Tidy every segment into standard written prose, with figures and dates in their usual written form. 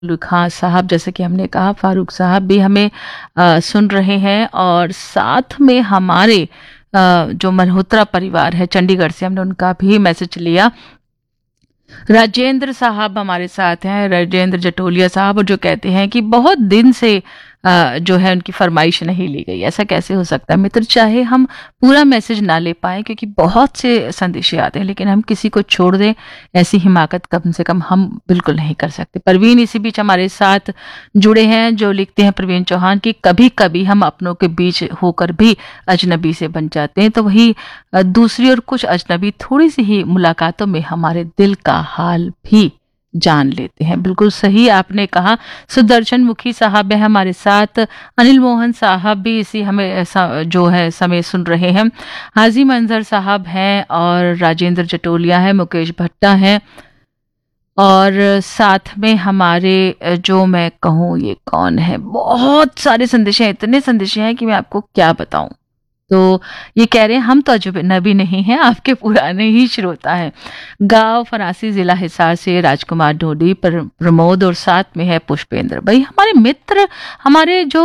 खां साहब, जैसे कि हमने कहा, फारूक साहब भी हमें सुन रहे हैं, और साथ में हमारे जो मल्होत्रा परिवार है चंडीगढ़ से, हमने उनका भी मैसेज लिया। राजेंद्र साहब हमारे साथ हैं, राजेंद्र जटोलिया साहब, और जो कहते हैं कि बहुत दिन से जो है उनकी फरमाइश नहीं ली गई। ऐसा कैसे हो सकता है मित्र? चाहे हम पूरा मैसेज ना ले पाए, क्योंकि बहुत से संदेशे आते हैं, लेकिन हम किसी को छोड़ दें, ऐसी हिमाकत कम से कम हम बिल्कुल नहीं कर सकते। परवीन इसी बीच हमारे साथ जुड़े हैं, जो लिखते हैं, प्रवीण चौहान, की कभी कभी हम अपनों के बीच होकर भी अजनबी से बन जाते हैं, तो वही दूसरी और कुछ अजनबी थोड़ी सी ही मुलाकातों में हमारे दिल का हाल भी जान लेते हैं। बिल्कुल सही आपने कहा। सुदर्शन मुखी साहब है हमारे साथ, अनिल मोहन साहब भी इसी हमें जो है समय सुन रहे हैं, हाजी मंजर साहब हैं, और राजेंद्र जटोलिया है, मुकेश भट्टा हैं, और साथ में हमारे जो मैं कहूँ ये कौन है, बहुत सारे संदेश हैं, इतने संदेश हैं कि मैं आपको क्या बताऊं। तो ये कह रहे हैं हम तो अजनबी नहीं हैं, आपके पुराने ही श्रोता हैं। गांव फरासी, जिला हिसार से राजकुमार ढोडी, प्रमोद, और साथ में है पुष्पेंद्र। भाई हमारे मित्र, हमारे जो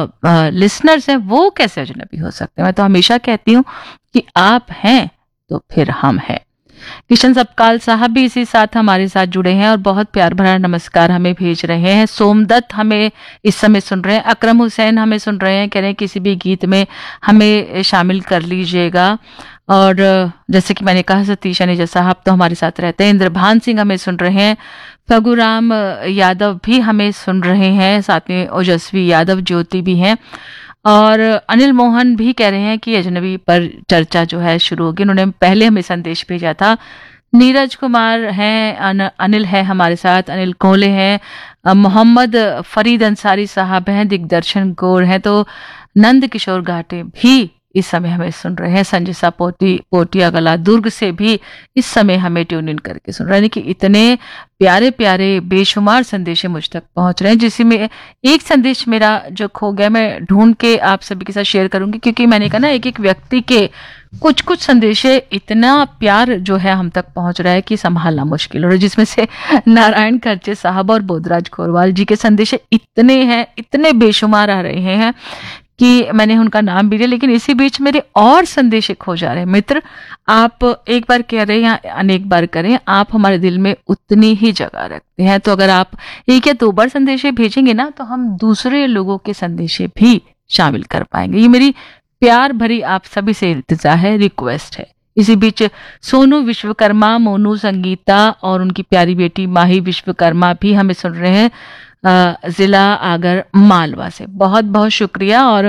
लिसनर्स हैं, वो कैसे अजनबी हो सकते हैं? मैं तो हमेशा कहती हूँ कि आप हैं तो फिर हम हैं। किशन सपकाल साहब भी इसी साथ हमारे साथ जुड़े हैं और बहुत प्यार भरा नमस्कार हमें भेज रहे हैं। सोमदत्त हमें इस समय सुन रहे हैं, अकरम हुसैन हमें सुन रहे हैं, कह रहे हैं किसी भी गीत में हमें शामिल कर लीजिएगा। और जैसे कि मैंने कहा, सतीश अनिजा साहब तो हमारे साथ रहते हैं, इंद्रभान सिंह हमें सुन रहे हैं, फगुराम यादव भी हमें सुन रहे हैं, साथ में ओजस्वी यादव ज्योति भी हैं, और अनिल मोहन भी कह रहे हैं कि अजनबी पर चर्चा जो है शुरू होगी। उन्होंने पहले हमें संदेश भेजा था। नीरज कुमार हैं, अनिल है हमारे साथ, अनिल कोहले हैं, मोहम्मद फरीद अंसारी साहब हैं, दिग्दर्शन गौर हैं, तो नंद किशोर घाटे भी इस समय हमें सुन रहे हैं, संजय सा पोटिया गला दुर्ग से भी इस समय हमें ट्यून इन करके सुन रहे हैं। कि इतने प्यारे प्यारे बेशुमार संदेश मुझ तक पहुंच रहे हैं, जिसमें एक संदेश मेरा जो खो गया, मैं ढूंढ के आप सभी के साथ शेयर करूंगी, क्योंकि मैंने कहा ना, एक एक व्यक्ति के कुछ कुछ संदेशे, इतना प्यार जो है हम तक पहुंच रहा है कि संभालना मुश्किल हो रहा है, जिसमें से नारायण खर्चे साहब और बोधराज खोरवाल जी के संदेशे इतने हैं, इतने बेशुमार आ रहे हैं कि मैंने उनका नाम भी लिया, लेकिन इसी बीच मेरे और संदेश खो जा रहे हैं। मित्र, आप एक बार कह रहे हैं या अनेक बार करें, आप हमारे दिल में उतनी ही जगह रखते हैं, तो अगर आप एक या दो बार संदेशे भेजेंगे ना, तो हम दूसरे लोगों के संदेशे भी शामिल कर पाएंगे। ये मेरी प्यार भरी आप सभी से इल्तिजा है, रिक्वेस्ट है। इसी बीच सोनू विश्वकर्मा, मोनू संगीता और उनकी प्यारी बेटी माही विश्वकर्मा भी हमें सुन रहे हैं, जिला आगर मालवा से। बहुत बहुत शुक्रिया। और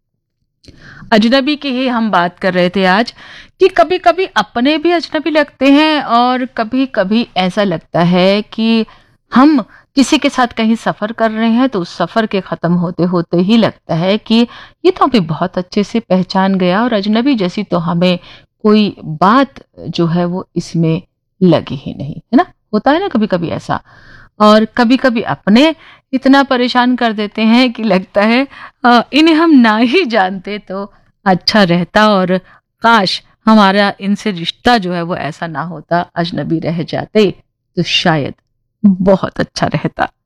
अजनबी की ही हम बात कर रहे थे आज, कि कभी कभी अपने भी अजनबी लगते हैं, और कभी कभी ऐसा लगता है कि हम किसी के साथ कहीं सफर कर रहे हैं, तो उस सफर के खत्म होते होते ही लगता है कि ये तो हमें बहुत अच्छे से पहचान गया, और अजनबी जैसी तो हमें कोई बात जो है वो इसमें लगी ही नहीं, है ना? होता है ना कभी कभी ऐसा। और कभी कभी अपने इतना परेशान कर देते हैं कि लगता है इन्हें हम ना ही जानते तो अच्छा रहता, और काश हमारा इनसे रिश्ता जो है वो ऐसा ना होता, अजनबी रह जाते तो शायद बहुत अच्छा रहता।